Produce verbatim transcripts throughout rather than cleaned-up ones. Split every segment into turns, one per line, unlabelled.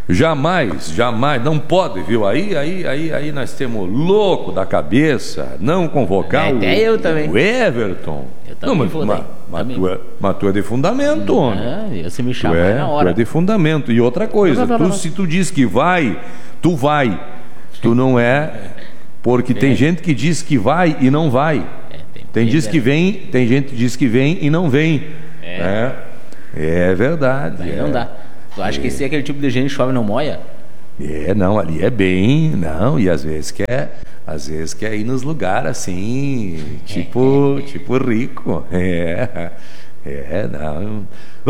Jamais, jamais, não pode, viu? Aí, aí, aí, aí nós temos louco da cabeça, não convocar
é,
o,
até eu também.
o Everton.
Eu também
não, mas,
vou
mas, mas, tu é, mas tu é de fundamento, homem.
É, você me chama
tu é,
na hora.
Tu é de fundamento. E outra coisa, tu, se tu diz que vai, tu vai. Tu não é, porque é. tem gente que diz que vai e não vai. É, tem tem diz que vem, tem gente que diz que vem e não vem. É, é, é verdade.
Aí
é.
não dá. Tu acha é. que esse é aquele tipo de gente que chove não moia?
É, não, ali é bem, não, e às vezes quer, às vezes quer ir nos lugares assim, tipo, tipo rico, é, é, não.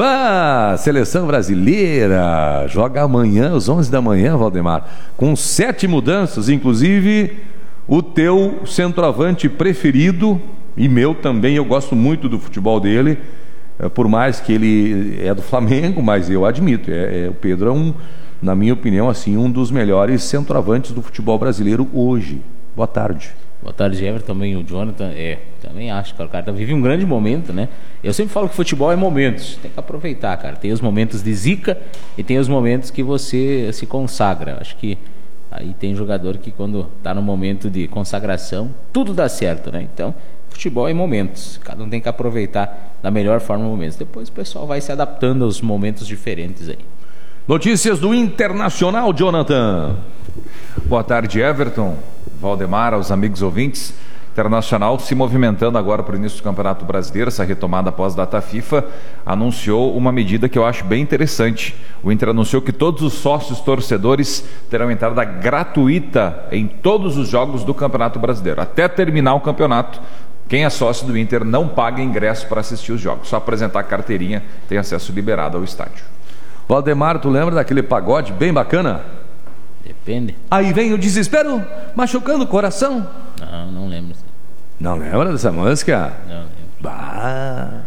Ah, seleção brasileira joga amanhã, às onze da manhã, Valdemar, com sete mudanças, inclusive o teu centroavante preferido, e meu também, eu gosto muito do futebol dele, por mais que ele é do Flamengo, mas eu admito, é, é, o Pedro é um, na minha opinião, assim, um dos melhores centroavantes do futebol brasileiro hoje. Boa tarde.
Boa tarde, Everton. Também o Jonathan, é, também acho que o cara vive um grande momento, né? Eu sempre falo que futebol é momentos, tem que aproveitar, cara. Tem os momentos de zica e tem os momentos que você se consagra. Acho que aí tem jogador que quando tá no momento de consagração, tudo dá certo, né? Então, futebol é momentos, cada um tem que aproveitar da melhor forma os momentos. Depois o pessoal vai se adaptando aos momentos diferentes aí.
Notícias do Internacional, Jonathan.
Boa tarde, Everton, Valdemar, aos amigos ouvintes. Internacional se movimentando agora para o início do Campeonato Brasileiro, essa retomada após data FIFA, anunciou uma medida que eu acho bem interessante. O Inter anunciou que todos os sócios torcedores terão entrada gratuita em todos os jogos do Campeonato Brasileiro. Até terminar o campeonato, quem é sócio do Inter não paga ingresso para assistir os jogos. Só apresentar a carteirinha, tem acesso liberado ao estádio.
Valdemar, tu lembra daquele pagode bem bacana?
Depende.
Aí vem o desespero, machucando o coração.
Não, não lembro.
Não lembra dessa música?
Não lembro.
Bah.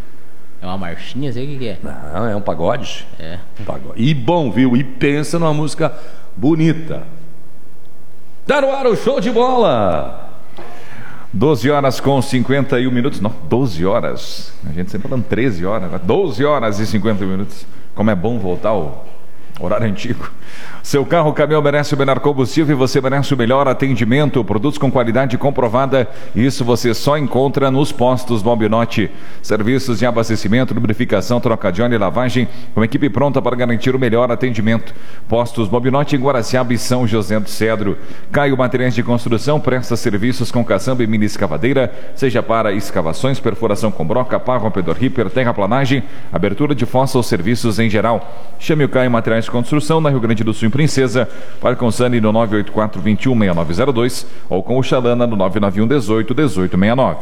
É uma marchinha, sei o que, que é.
Não, é um pagode.
É.
Um pagode. E bom, viu? E pensa numa música bonita. Tá no ar o show de bola.
doze horas com cinquenta e um minutos. Não, doze horas. A gente sempre falando treze horas. doze horas e cinquenta minutos. Como é bom voltar ao horário antigo. Seu carro, caminhão merece o melhor combustível e você merece o melhor atendimento. Produtos com qualidade comprovada. Isso você só encontra nos postos Bobinotti. Serviços de abastecimento, lubrificação, troca de óleo e lavagem, com equipe pronta para garantir o melhor atendimento. Postos Bobinotti em Guaraciaba e São José do Cedro. Caio Materiais de Construção presta serviços com caçamba e mini escavadeira, seja para escavações, perfuração com broca, pá, rompedor ripper, terraplanagem, abertura de fossa ou serviços em geral. Chame o Caio Materiais de Construção na Rio Grande do Sul, em Princesa. Fale com o Sani no nove oito quatro, dois um, seis nove zero dois ou com o Xalana no nove nove um, dezoito, dezoito sessenta e nove.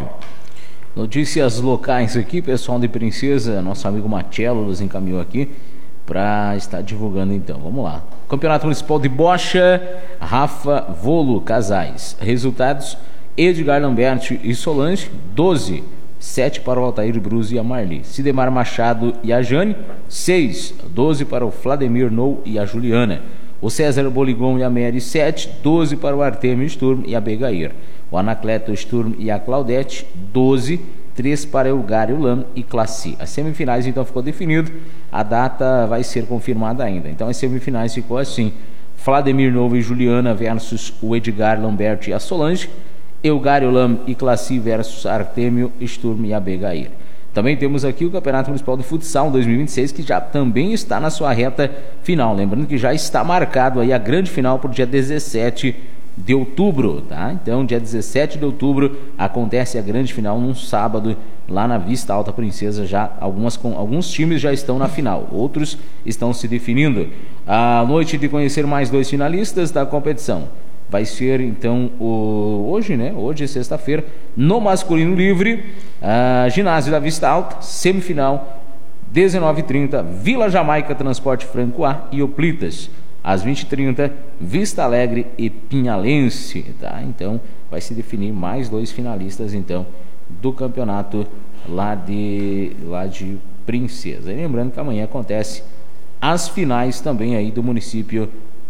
Notícias locais aqui, pessoal de Princesa, nosso amigo Matiello nos encaminhou aqui para estar divulgando então. Vamos lá. Campeonato Municipal de Bocha, Rafa Volo, casais. Resultados: Edgar Lamberti e Solange, doze. sete para o Altair Bruz e a Marli. Sidemar Machado e a Jane, seis. doze para o Vladimir Nou e a Juliana. O César Boligon e a Mary, sete. doze para o Artemio Sturm e a Begair. O Anacleto Sturm e a Claudete, doze. três para Elgário Lam e Classi. As semifinais então ficou definido. A data vai ser confirmada ainda. Então as semifinais ficou assim: Vladimir Nou e Juliana versus o Edgar Lamberti e a Solange. Elgário Lam e Classi versus Artemio Sturm e a Begair. Também temos aqui o Campeonato Municipal de Futsal dois mil e vinte e seis, que já também está na sua reta final. Lembrando que já está marcado aí a grande final para o dia dezessete de outubro, tá? Então, dia dezessete de outubro acontece a grande final num sábado lá na Vista Alta Princesa. Já algumas, alguns times já estão na final, outros estão se definindo. A noite de conhecer mais dois finalistas da competição vai ser então o, hoje, né? Hoje, sexta-feira, no masculino livre, a ginásio da Vista Alta, semifinal, dezenove e trinta, Vila Jamaica Transporte Franco A e Oplitas. Às vinte e trinta, Vista Alegre e Pinhalense, tá? Então, vai se definir mais dois finalistas, então, do campeonato lá de, lá de Princesa. E lembrando que amanhã acontece as finais também aí do município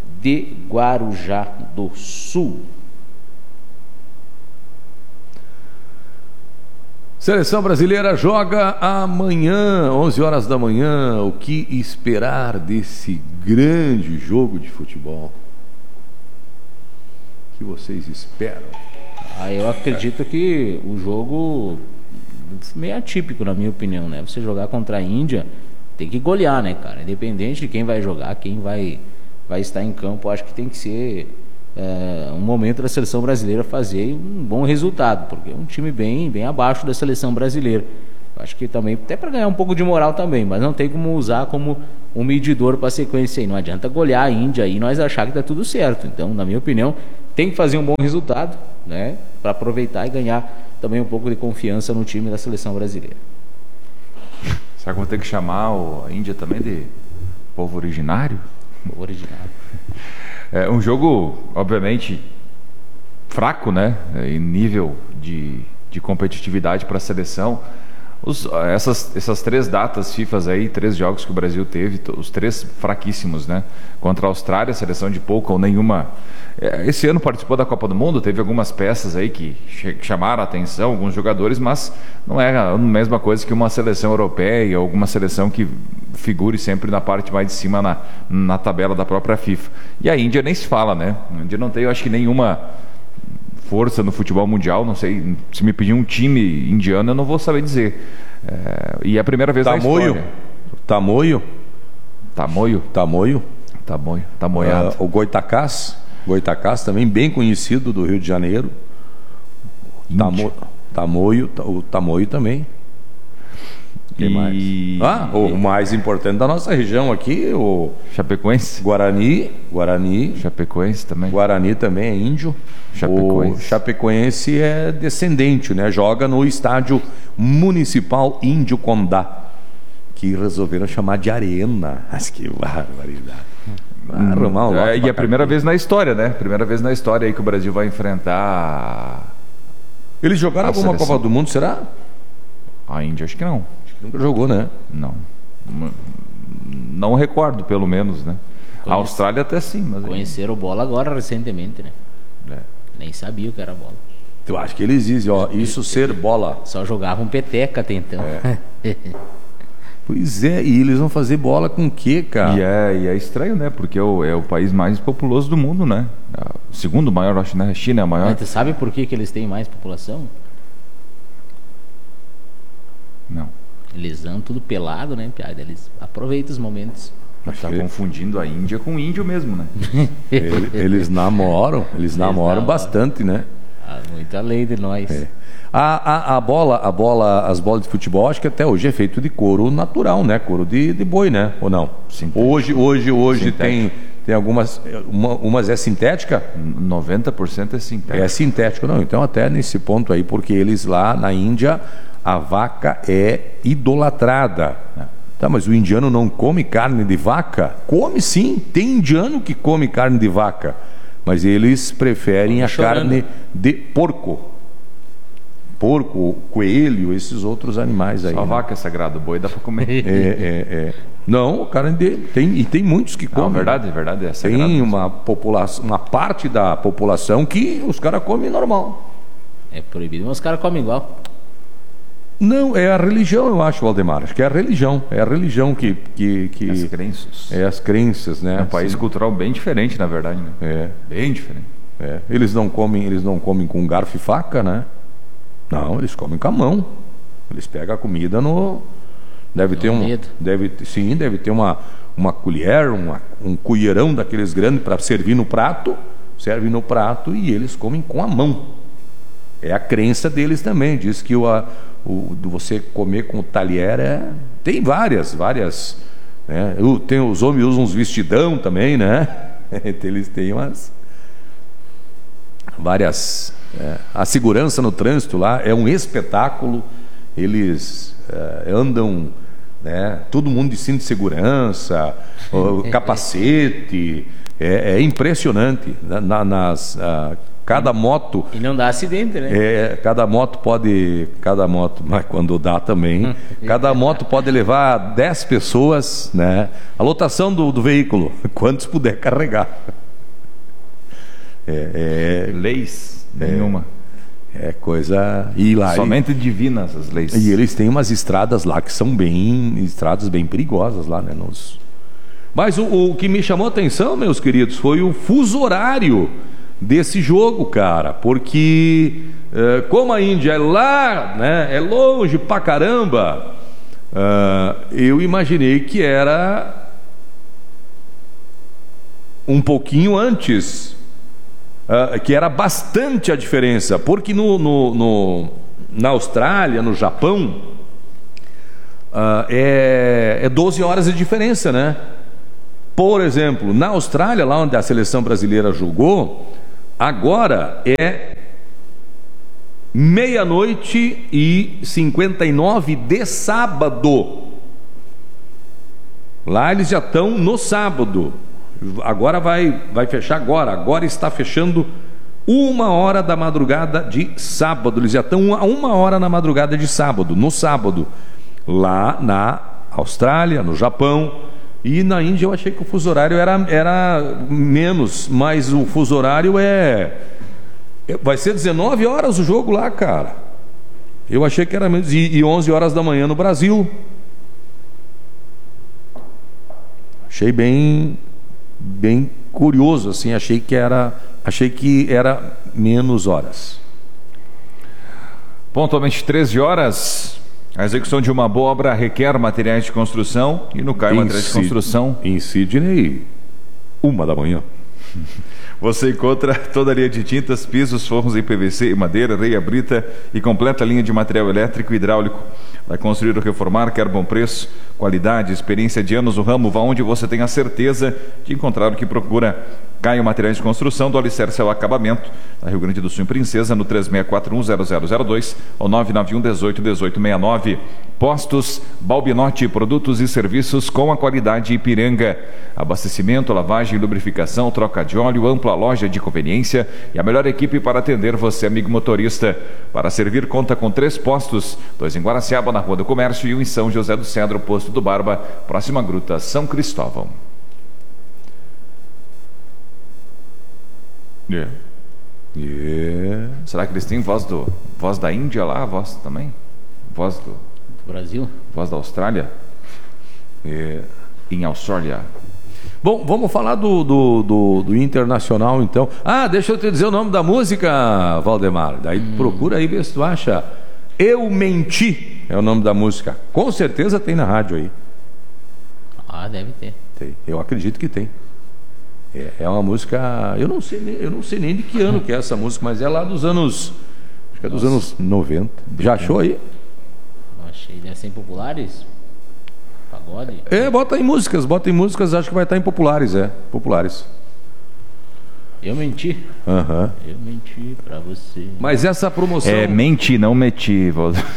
de Guarujá do Sul.
Seleção brasileira joga amanhã, onze horas da manhã. O que esperar desse grande jogo de futebol? O que vocês esperam?
Ah, eu acredito que o jogo meio atípico, na minha opinião, né? Você jogar contra a Índia, tem que golear, né, cara? Independente de quem vai jogar, quem vai, vai estar em campo, acho que tem que ser é, um momento da seleção brasileira fazer um bom resultado, porque é um time bem, bem abaixo da seleção brasileira. Eu acho que também, até para ganhar um pouco de moral também, mas não tem como usar como um medidor para a sequência aí. Não adianta golear a Índia e nós achar que tá tudo certo. Então, na minha opinião, tem que fazer um bom resultado, né, para aproveitar e ganhar também um pouco de confiança no time da seleção brasileira.
Será que vou ter que chamar a Índia também de povo originário?
Povo originário.
É um jogo, obviamente, fraco, né? Em nível de, de competitividade para a seleção. Os, essas, essas três datas FIFA aí, três jogos que o Brasil teve, os três fraquíssimos, né? Contra a Austrália, seleção de pouca ou nenhuma. Esse ano participou da Copa do Mundo, teve algumas peças aí que chamaram a atenção, alguns jogadores, mas não é a mesma coisa que uma seleção europeia, alguma seleção que figure sempre na parte mais de cima na, na tabela da própria FIFA. E a Índia nem se fala, né? A Índia não tem, eu acho que nenhuma força no futebol mundial, não sei, se me pedir um time indiano eu não vou saber dizer. É, e é a primeira vez
Tamoio.
na história.
Tamoio.
Tamoio?
Tamoio.
Tamoio. Tamoiado.
Uh, o Goitacás. Goitacás também bem conhecido do Rio de Janeiro. Tamo, Tamoio, o Tamoio também. Quem
e...
mais? Ah, o mais importante da nossa região aqui, o
Chapecoense.
Guarani, Guarani.
Chapecoense também.
Guarani também é índio.
Chapecoense.
O Chapecoense é descendente, né? Joga no estádio municipal Índio Condá, que resolveram chamar de Arena. Mas que barbaridade.
Arrumar um é, e é a primeira vez na história, né? Primeira vez na história aí que o Brasil vai enfrentar.
Eles jogaram
a
alguma
seleção.
Copa do Mundo, será?
A Índia, acho que não.
Acho que nunca jogou, né?
Não. Não recordo, pelo menos, né?
Conhece...
A Austrália até sim, mas...
Conheceram bola agora recentemente, né?
É.
Nem sabia o que era bola.
Eu acho que eles dizem, ó, isso ser bola.
Só jogavam peteca até então.
É. Pois é, e eles vão fazer bola com o quê, cara?
E é, e é estranho, né? Porque é o, é o país mais populoso do mundo, né? O segundo maior, acho, né? A China é a maior.
Mas tu sabe por que, que eles têm mais população?
Não.
Eles andam tudo pelado, né, piada? Eles aproveitam os momentos.
Mas tá confundindo a Índia com o índio mesmo, né?
Eles, eles namoram, eles, eles namoram, namoram bastante, né?
Ah, muito além de nós.
É. A, a, a bola, a bola, as bolas de futebol, acho que até hoje é feito de couro natural, né? Couro de, de boi, né? Ou não?
Sintético.
Hoje, hoje, hoje tem,
Sintético.
tem algumas, uma, umas é sintética?
noventa por cento é sintético.
É sintético, não. Então até nesse ponto aí, porque eles lá na Índia, a vaca é idolatrada. É. Tá, mas o indiano não come carne de vaca? Come sim, tem indiano que come carne de vaca, mas eles preferem a carne de porco. Porco, coelho, esses outros animais aí.
Só a
né?
vaca é sagrado, o boi dá para comer.
É, é, é. Não, carne de... Tem, e tem muitos que comem.
Não, verdade, verdade. É sagrado.
Tem uma, população, uma parte da população que os caras comem normal.
É proibido, mas os caras comem igual.
Não, é a religião, eu acho, Valdemar. Acho que é a religião. É a religião que... que, que
as crenças.
É as crenças, né?
É um país
Sim.
cultural bem diferente, na verdade. Né?
É.
Bem diferente.
É. Eles não comem, eles não comem com garfo e faca, né? Não, eles comem com a mão. Eles pegam a comida no... Deve
no
ter um...
dedo.
Deve, sim, deve ter uma, uma colher, uma, um colherão daqueles grandes para servir no prato. Serve no prato e eles comem com a mão. É a crença deles também. Diz que o, a, o, você comer com o talher é... Tem várias, várias... Né? Tem, os homens usam uns vestidão também, né? Eles têm umas... Várias... É, a segurança no trânsito lá é um espetáculo. Eles é, andam, né, todo mundo de cinto de segurança, o capacete, é, é impressionante. Na, nas, a, cada moto...
E não dá acidente, né?
É, cada moto pode... Cada moto, mas quando dá também, cada moto pode levar dez pessoas, né? A lotação do, do veículo, quantos puder carregar. É, é,
Leis nenhuma.
É coisa... E lá,
somente e... divinas as leis.
E eles têm umas estradas lá que são bem... estradas bem perigosas lá, né? Nos... Mas o, o que me chamou a atenção, meus queridos, foi o fuso horário desse jogo, cara. Porque uh, como a Índia é lá, né? É longe pra caramba, uh, eu imaginei que era um pouquinho antes... Uh, que era bastante a diferença, porque no, no, no, na Austrália, no Japão, uh, é, é doze horas de diferença, né? Por exemplo, na Austrália, lá onde a seleção brasileira jogou, agora é meia-noite e cinquenta e nove de sábado. Lá eles já estão no sábado. Agora vai, vai fechar agora. Agora está fechando uma hora da madrugada de sábado. Eles já estão a uma hora na madrugada de sábado, no sábado. Lá na Austrália, no Japão e na Índia eu achei que o fuso horário era, era menos, mas o fuso horário é... vai ser dezenove horas o jogo lá, cara. Eu achei que era menos. E, e onze horas da manhã no Brasil. Achei bem... bem curioso, assim, achei que era, achei que era menos horas.
Pontualmente treze horas, a execução de uma boa obra requer materiais de construção e no Caio Materiais de Construção.
Em Sidney, uma da manhã.
Você encontra toda a linha de tintas, pisos, forros em P V C e madeira, areia, brita e completa linha de material elétrico e hidráulico. Vai construir ou reformar, quer bom preço, qualidade, experiência de anos no ramo, vá onde você tem a certeza de encontrar o que procura. Caio Materiais de Construção, do alicerce ao acabamento, na Rio Grande do Sul, em Princesa, no três seis quatro um zero zero zero dois ou nove nove um um oito um oito seis nove. Postos Balbinotti, produtos e serviços com a qualidade Ipiranga. Abastecimento, lavagem, lubrificação, troca de óleo, ampla loja de conveniência e a melhor equipe para atender você, amigo motorista. Para servir, conta com três postos, dois em Guaraciaba, na Rua do Comércio, e um em São José do Cedro, posto do Barba, próxima Gruta São Cristóvão.
Yeah. Yeah.
Será que eles têm voz do voz da Índia lá, voz também? Voz do,
do Brasil?
Voz da Austrália?
Yeah.
Em Austrália.
Bom, vamos falar do, do, do, do Internacional, então. Ah, deixa eu te dizer o nome da música, Valdemar. Daí hum. procura aí, vê se tu acha. Eu Menti é o nome da música. Com certeza tem na rádio aí.
Ah, deve ter.
Tem. Eu acredito que tem. É, é uma música... Eu não sei nem, eu não sei nem de que ano que é essa música, mas é lá dos anos... Acho que é dos Nossa. anos noventa. Já achou aí?
Não achei. Deve ser em Populares? Pagode?
É, bota em músicas. Bota em músicas, acho que vai estar em Populares, é. Populares.
Eu menti.
Aham.
Uhum. Eu menti pra você.
Mas essa promoção...
É, menti, não meti, Valdemar.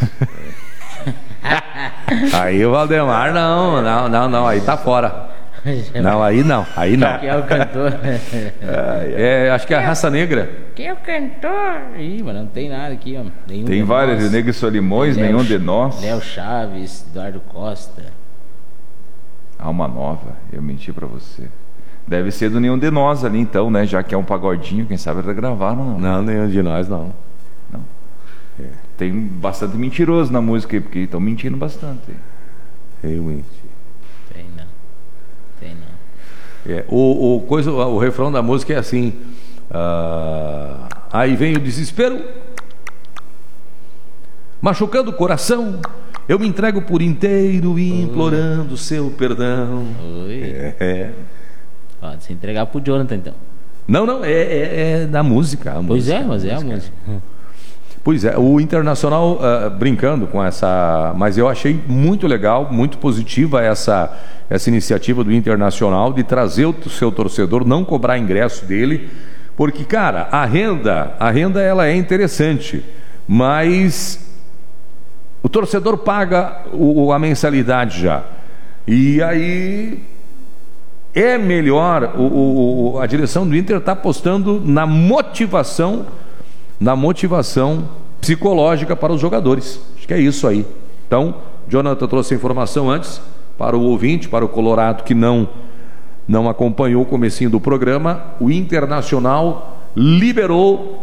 Aí o Valdemar, não, não, não, não, aí tá fora. Não, aí não, aí não.
Quem é o cantor?
É, é, acho que é a Raça Negra.
Quem é o cantor? Ih, mas não tem nada aqui, ó. Nenhum
tem vários, de Negro e Solimões, Léo, nenhum de nós.
Léo Chaves, Eduardo Costa.
Alma Nova, eu menti pra você. Deve ser do Nenhum de Nós ali então, né? Já que é um pagodinho, quem sabe eles gravaram, não?
Não, Nenhum de Nós não.
Não. É. Tem bastante mentiroso na música aí, porque estão mentindo bastante.
Eu menti.
Tem não. Tem não.
É, o, o, coisa, o refrão da música é assim. Uh, aí vem o desespero, machucando o coração. Eu me entrego por inteiro, implorando Oi. seu perdão.
Oi.
É, é.
Pode se entregar pro Jonathan, então.
Não, não, é, é, é da música. A
pois
música,
é, mas
a
é
música.
a música.
Pois é, o Internacional, uh, brincando com essa... Mas eu achei muito legal, muito positiva essa, essa iniciativa do Internacional de trazer o seu torcedor, não cobrar ingresso dele, porque, cara, a renda, a renda ela é interessante, mas o torcedor paga o, a mensalidade já. E aí é melhor, o, o, a direção do Inter está apostando na motivação na motivação psicológica para os jogadores. Acho que é isso aí. Então, Jonathan trouxe a informação antes para o ouvinte, para o Colorado que não, não acompanhou o comecinho do programa. O Internacional liberou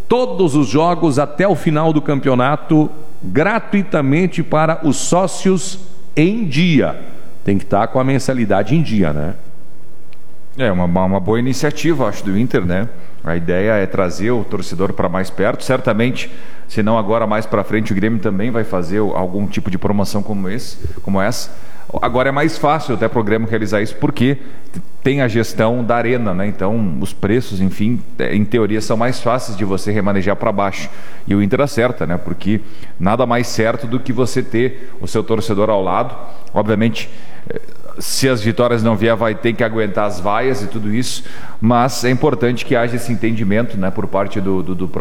todos os jogos até o final do campeonato gratuitamente para os sócios em dia. Tem que estar com a mensalidade em dia, né?
É uma, uma boa iniciativa, acho, do Inter, né? A ideia é trazer o torcedor para mais perto. Certamente, se não agora mais para frente, o Grêmio também vai fazer algum tipo de promoção como esse, como essa. Agora é mais fácil até para o Grêmio realizar isso, porque tem a gestão da arena, né? Então os preços, enfim, em teoria são mais fáceis de você remanejar para baixo. E o Inter acerta, né? Porque nada mais certo do que você ter o seu torcedor ao lado. Obviamente, se as vitórias não vier, vai ter que aguentar as vaias e tudo isso, mas é importante que haja esse entendimento, né, por parte do, do, do